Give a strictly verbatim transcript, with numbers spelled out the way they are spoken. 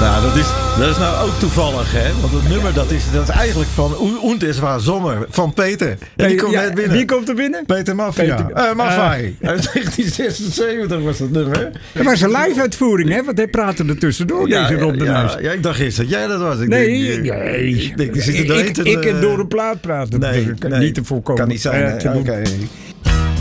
Nou, dat is, dat is nou ook toevallig, hè? Want het nummer dat is, dat is eigenlijk van Und es war Sommer, van Peter. Ja, die komt ja, net binnen. Wie komt er binnen? Peter Maffia. Peter- Uh, Maffay. Uh. Uit negentien zesenzeventig was dat nummer. Dat was een live-uitvoering, hè? Want hij praatte er tussendoor, Ja, deze Rob de ja, Nijs. ja, ik dacht eerst dat jij dat was. Ik Nee, denk, nee. Ik denk, die zit er Ik, doorheen ik, te... ik en door een plaat praten. Nee, dat kan nee, niet te voorkomen. kan niet zijn. Eh, Nee. te doen. Oké.